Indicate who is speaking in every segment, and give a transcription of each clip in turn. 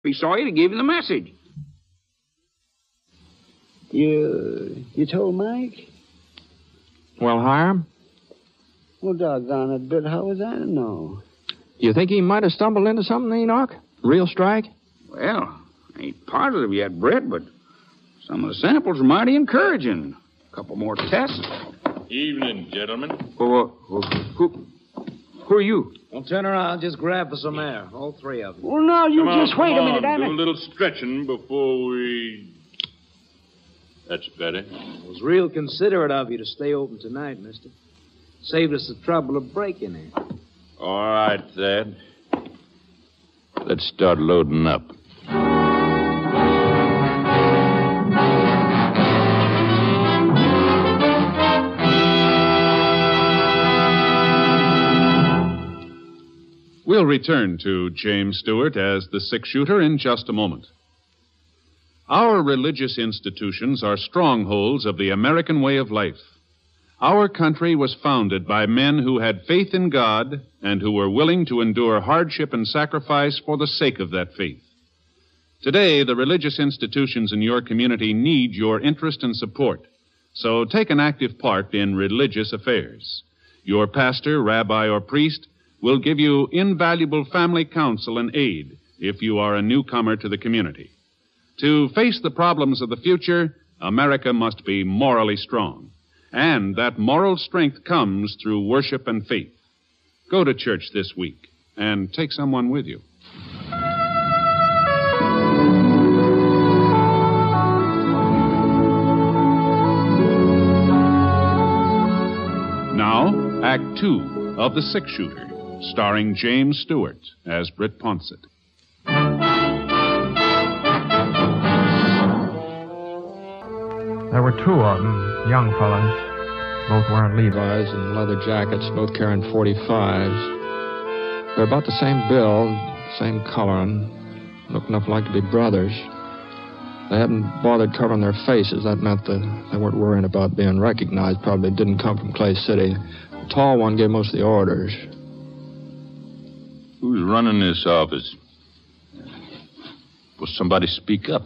Speaker 1: he saw you to give you the message.
Speaker 2: You told Mike?
Speaker 3: Well, Hiram?
Speaker 2: Well, doggone it, but how was I to know?
Speaker 3: You think he might have stumbled into something, Enoch? Real strike?
Speaker 1: Well, I ain't positive yet, Brett, but some of the samples are mighty encouraging. A couple more tests.
Speaker 4: Evening, gentlemen.
Speaker 1: Who are you?
Speaker 5: Don't turn around. Just grab for some air. All three of you.
Speaker 2: Well, no, you just wait a minute,
Speaker 4: Do a little stretching before we... That's better.
Speaker 5: It was real considerate of you to stay open tonight, mister. Saved us the trouble of breaking in.
Speaker 4: All right, Thad. Let's start loading up.
Speaker 6: We'll return to James Stewart as the six-shooter in just a moment. Our religious institutions are strongholds of the American way of life. Our country was founded by men who had faith in God and who were willing to endure hardship and sacrifice for the sake of that faith. Today, the religious institutions in your community need your interest and support, so take an active part in religious affairs. Your pastor, rabbi, or priest will give you invaluable family counsel and aid if you are a newcomer to the community. To face the problems of the future, America must be morally strong. And that moral strength comes through worship and faith. Go to church this week and take someone with you. Now, Act 2 of The Six-Shooter, starring James Stewart as Britt Ponsett.
Speaker 3: There were two of them, young fellas. Both wearing Levi's and leather jackets, both carrying .45s. They're about the same build, same coloring, look enough like to be brothers. They hadn't bothered covering their faces. That meant that they weren't worrying about being recognized. Probably didn't come from Clay City. The tall one gave most of the orders.
Speaker 4: Who's running this office? Will somebody speak up?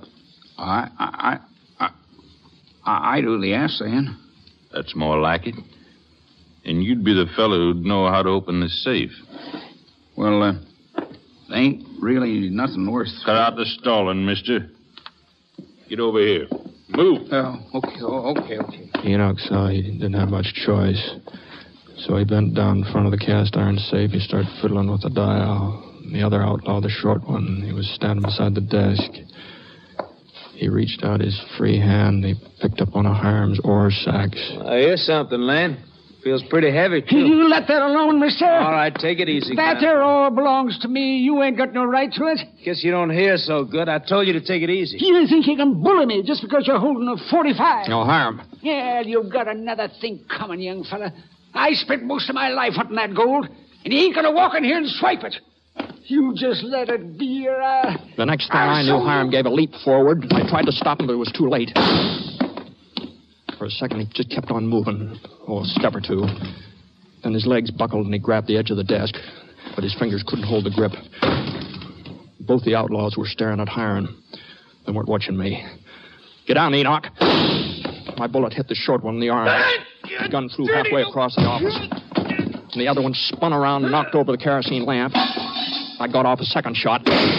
Speaker 1: I do the assaying.
Speaker 4: That's more like it. And you'd be the fellow who'd know how to open this safe.
Speaker 1: Well, there ain't really nothing worth...
Speaker 4: Cut out the stalling, mister. Get over here. Move.
Speaker 1: Okay.
Speaker 3: Enoch saw he didn't have much choice. So he bent down in front of the cast iron safe. He started fiddling with the dial. And the other outlaw, the short one, he was standing beside the desk. He reached out his free hand. He picked up one of Hiram's ore sacks.
Speaker 5: I hear something, Len. Feels pretty heavy, too.
Speaker 2: You let that alone, mister.
Speaker 5: All right, take it easy,
Speaker 2: That there ore belongs to me. You ain't got no right to it.
Speaker 5: Guess you don't hear so good. I told you to take it easy.
Speaker 2: You think you can bully me just because you're holding a .45?
Speaker 3: No, Hiram.
Speaker 2: Yeah, you've got another thing coming, young fella. I spent most of my life hunting that gold, and you ain't gonna walk in here and swipe it. You just let it be your...
Speaker 3: The next thing I knew, Hiram gave a leap forward. I tried to stop him, but it was too late. For a second, he just kept on moving. A step or two. Then his legs buckled, and he grabbed the edge of the desk. But his fingers couldn't hold the grip. Both the outlaws were staring at Hiram. They weren't watching me. Get down, Enoch. My bullet hit the short one in the arm. The gun flew halfway across the office. And the other one spun around and knocked over the kerosene lamp. I got off a second shot.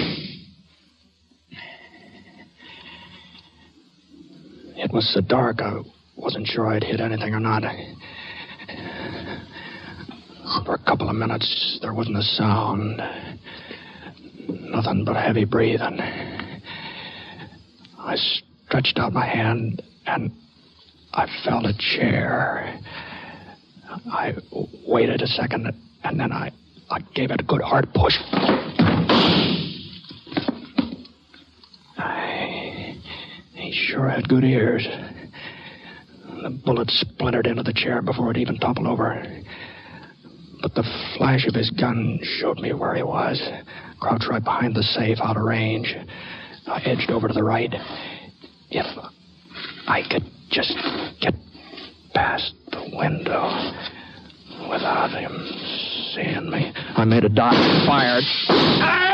Speaker 3: It was so dark, I wasn't sure I'd hit anything or not. For a couple of minutes, there wasn't a sound. Nothing but heavy breathing. I stretched out my hand, and I felt a chair. I waited a second, and then I gave it a good hard push. He sure had good ears. The bullet splintered into the chair before it even toppled over. But the flash of his gun showed me where he was. Crouched right behind the safe, out of range. I edged over to the right. If I could just get past the window without him seeing me. I made a dodge and fired.